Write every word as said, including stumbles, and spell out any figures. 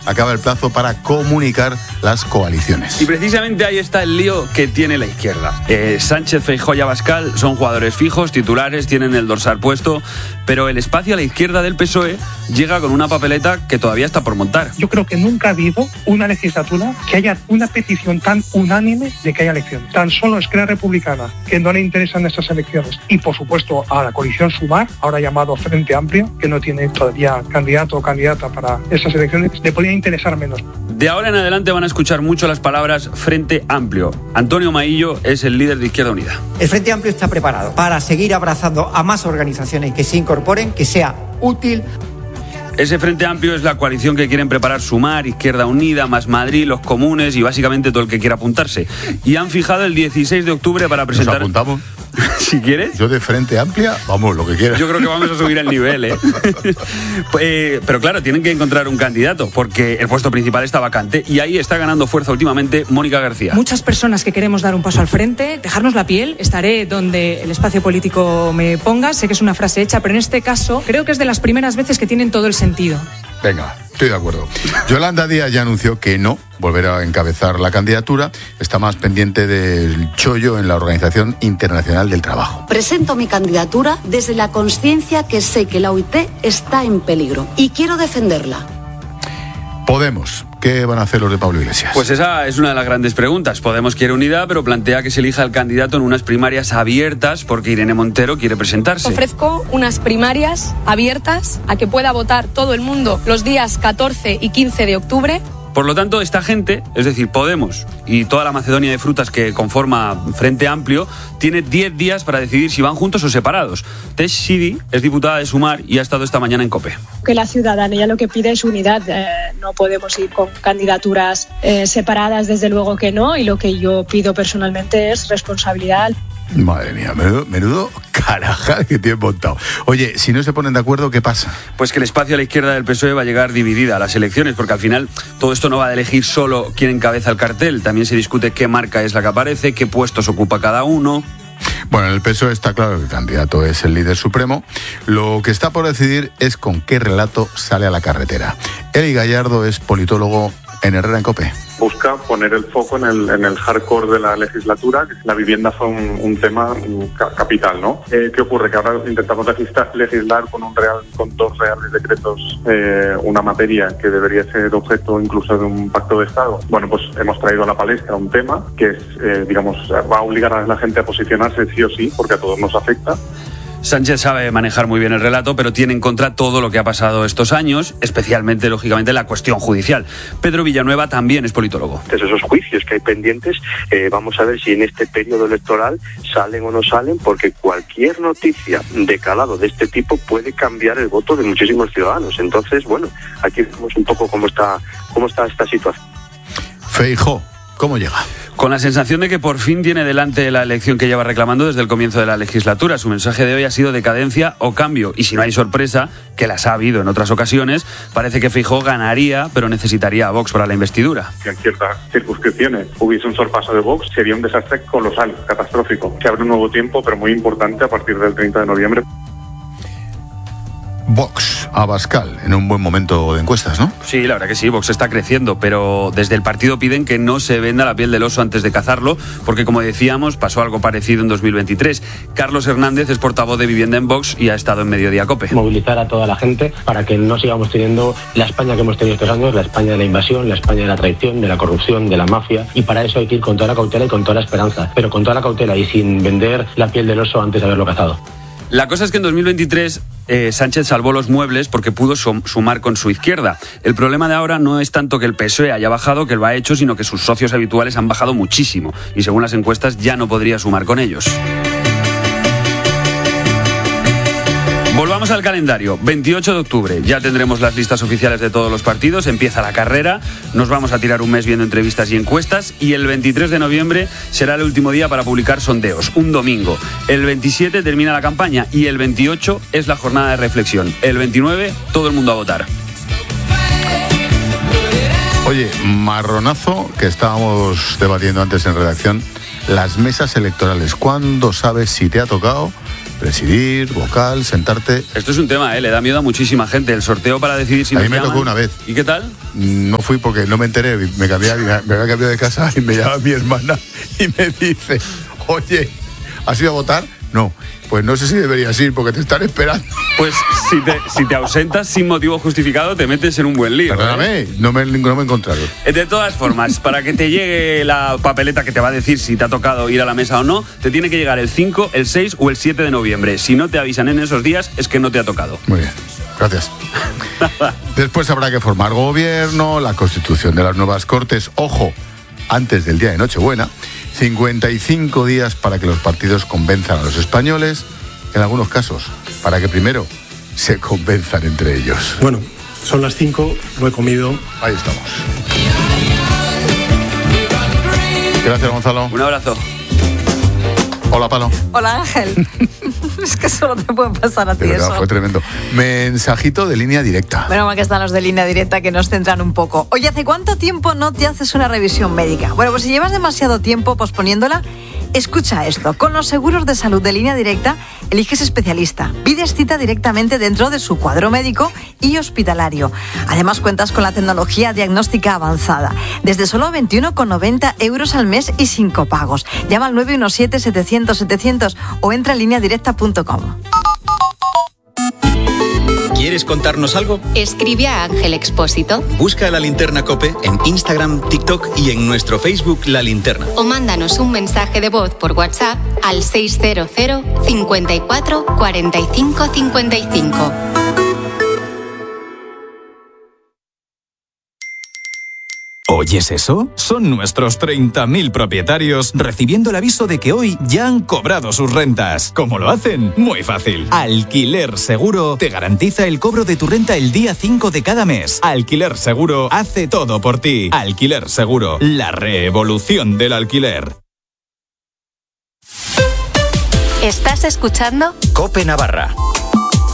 acaba el plazo para comunicar las coaliciones. Y precisamente ahí está el lío que tiene la izquierda. Eh, Sánchez, Feijóo y Abascal son jugadores fijos, titulares, tienen el dorsal puesto, pero el espacio a la izquierda del P S O E llega con una papeleta que todavía está por montar. Yo creo que nunca ha habido una legislatura que haya una petición tan unánime de que haya elecciones. Tan solo Esquerra Republicana, que no le interesan estas elecciones, y por supuesto a la coalición Sumar, ahora llamado Frente Amplio, que no tiene todavía candidato o candidata para estas elecciones, le podría interesar menos. De ahora en adelante van a escuchar mucho las palabras Frente Amplio. Antonio Maillo es el líder de Izquierda Unida. El Frente Amplio está preparado para seguir abrazando a más organizaciones que se incorporen, que sea útil. Ese Frente Amplio es la coalición que quieren preparar Sumar, Izquierda Unida, Más Madrid, los comunes y básicamente todo el que quiera apuntarse. Y han fijado el dieciséis de octubre para presentar... ¿Nos apuntamos? Si quieres. Yo de Frente Amplia, vamos, lo que quieras. Yo creo que vamos a subir el nivel, ¿eh? eh pero claro, tienen que encontrar un candidato porque el puesto principal está vacante y ahí está ganando fuerza últimamente Mónica García. Muchas personas que queremos dar un paso al frente, dejarnos la piel, estaré donde el espacio político me ponga. Sé que es una frase hecha, pero en este caso creo que es de las primeras veces que tienen todo el sentido. Venga, estoy de acuerdo. Yolanda Díaz ya anunció que no volverá a encabezar la candidatura. Está más pendiente del chollo en la Organización Internacional del Trabajo. Presento mi candidatura desde la conciencia que sé que la O I T está en peligro y quiero defenderla. Podemos. ¿Qué van a hacer los de Pablo Iglesias? Pues esa es una de las grandes preguntas. Podemos quiere unidad, pero plantea que se elija el candidato en unas primarias abiertas porque Irene Montero quiere presentarse. Ofrezco unas primarias abiertas a que pueda votar todo el mundo los días catorce y quince de octubre. Por lo tanto, esta gente, es decir, Podemos y toda la Macedonia de frutas que conforma Frente Amplio, tiene diez días para decidir si van juntos o separados. Tesh Sidi es diputada de Sumar y ha estado esta mañana en COPE. Que la ciudadanía lo que pide es unidad. Eh, no podemos ir con candidaturas eh, separadas, desde luego que no, y lo que yo pido personalmente es responsabilidad. Madre mía, menudo, menudo carajal que tienen montado. Oye, si no se ponen de acuerdo, ¿qué pasa? Pues que el espacio a la izquierda del P S O E va a llegar dividida a las elecciones, porque al final todo esto no va a elegir solo quién encabeza el cartel, también se discute qué marca es la que aparece, qué puestos ocupa cada uno. Bueno, en el P S O E está claro que el candidato es el líder supremo. Lo que está por decidir es con qué relato sale a la carretera. Eli Gallardo es politólogo en Herrera en COPE. Busca poner el foco en el, en el hardcore de la legislatura, que la vivienda fue un, un tema capital, ¿no? Eh, ¿Qué ocurre? Que ahora intentamos legislar, legislar con un real, con dos reales decretos, eh, una materia que debería ser objeto incluso de un pacto de Estado. Bueno, pues hemos traído a la palestra un tema que es, eh, digamos, va a obligar a la gente a posicionarse sí o sí, porque a todos nos afecta. Sánchez sabe manejar muy bien el relato, pero tiene en contra todo lo que ha pasado estos años, especialmente, lógicamente, la cuestión judicial. Pedro Villanueva también es politólogo. Desde esos juicios que hay pendientes, eh, vamos a ver si en este periodo electoral salen o no salen, porque cualquier noticia de calado de este tipo puede cambiar el voto de muchísimos ciudadanos. Entonces, bueno, aquí vemos un poco cómo está, cómo está esta situación. Feijóo, ¿cómo llega? Con la sensación de que por fin tiene delante la elección que lleva reclamando desde el comienzo de la legislatura. Su mensaje de hoy ha sido decadencia o cambio. Y si no hay sorpresa, que las ha habido en otras ocasiones, parece que Feijóo ganaría, pero necesitaría a Vox para la investidura. Si en ciertas circunscripciones hubiese un sorpaso de Vox, sería un desastre colosal, catastrófico. Se abre un nuevo tiempo, pero muy importante a partir del treinta de noviembre. Vox, Abascal, en un buen momento de encuestas, ¿no? Sí, la verdad que sí, Vox está creciendo, pero desde el partido piden que no se venda la piel del oso antes de cazarlo, porque como decíamos, pasó algo parecido en dos mil veintitrés. Carlos Hernández es portavoz de Vivienda en Vox y ha estado en Mediodía COPE. Movilizar a toda la gente para que no sigamos teniendo la España que hemos tenido estos años, la España de la invasión, la España de la traición, de la corrupción, de la mafia, y para eso hay que ir con toda la cautela y con toda la esperanza, pero con toda la cautela y sin vender la piel del oso antes de haberlo cazado. La cosa es que en dos mil veintitrés eh, Sánchez salvó los muebles porque pudo sumar con su izquierda. El problema de ahora no es tanto que el P S O E haya bajado, que lo ha hecho, sino que sus socios habituales han bajado muchísimo y según las encuestas ya no podría sumar con ellos. Volvamos al calendario. veintiocho de octubre, ya tendremos las listas oficiales de todos los partidos, empieza la carrera, nos vamos a tirar un mes viendo entrevistas y encuestas y el veintitrés de noviembre será el último día para publicar sondeos, un domingo. El veintisiete termina la campaña y el veintiocho es la jornada de reflexión. El veintinueve, todo el mundo a votar. Oye, marronazo que estábamos debatiendo antes en redacción, las mesas electorales. ¿Cuándo sabes si te ha tocado presidir, vocal, sentarte. Esto es un tema, ¿eh? Le da miedo a muchísima gente. El sorteo para decidir si a nos mí me llaman. tocó una vez. ¿Y qué tal? No fui porque no me enteré, me, cambié, me había cambiado de casa y me llama mi hermana y me dice, oye, ¿has ido a votar? No, pues no sé si deberías ir porque te están esperando. Pues si te, si te ausentas sin motivo justificado te metes en un buen lío. Perdóname, ¿eh? no, me, no me he encontrado. De todas formas, para que te llegue la papeleta que te va a decir si te ha tocado ir a la mesa o no, te tiene que llegar el cinco, el seis o el siete de noviembre. Si no te avisan en esos días, es que no te ha tocado. Muy bien, gracias. Después habrá que formar gobierno, la constitución de las nuevas Cortes. Ojo, antes del día de Nochebuena, cincuenta y cinco días para que los partidos convenzan a los españoles, en algunos casos, para que primero se convenzan entre ellos. Bueno, son las cinco, no he comido. Ahí estamos. Gracias, Gonzalo. Un abrazo. Hola, Palo. Hola, Ángel. Es que solo te puede pasar a ti De verdad, eso. fue tremendo. Mensajito de línea directa. Menos mal que están los de línea directa que nos centran un poco. Oye, ¿hace cuánto tiempo no te haces una revisión médica? Bueno, pues si llevas demasiado tiempo posponiéndola, escucha esto. Con los seguros de salud de línea directa, eliges especialista. Pides cita directamente dentro de su cuadro médico y hospitalario. Además, cuentas con la tecnología diagnóstica avanzada. Desde solo veintiuno con noventa euros al mes y sin copagos. Llama al nueve uno siete, setecientos, setecientos o entra en línea directa punto com. ¿Quieres contarnos algo? Escribe a Ángel Expósito. Busca La Linterna COPE en Instagram, TikTok y en nuestro Facebook La Linterna. O mándanos un mensaje de voz por WhatsApp al seiscientos cincuenta y cuatro cuarenta y cinco cincuenta y cinco. ¿Oyes eso? Son nuestros treinta mil propietarios recibiendo el aviso de que hoy ya han cobrado sus rentas. ¿Cómo lo hacen? Muy fácil. Alquiler Seguro te garantiza el cobro de tu renta el día cinco de cada mes. Alquiler Seguro hace todo por ti. Alquiler Seguro, la revolución del alquiler. ¿Estás escuchando? COPE Navarra.